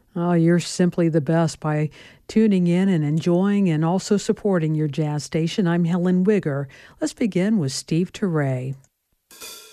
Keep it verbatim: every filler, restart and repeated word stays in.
Oh, you're simply the best by tuning in and enjoying and also supporting your jazz station. I'm Helen Wigger. Let's begin with Steve Teray.